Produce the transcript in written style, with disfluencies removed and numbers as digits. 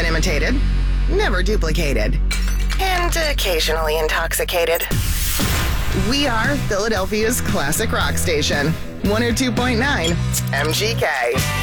been imitated, never duplicated, and occasionally intoxicated. We are Philadelphia's classic rock station, 102.9 MGK.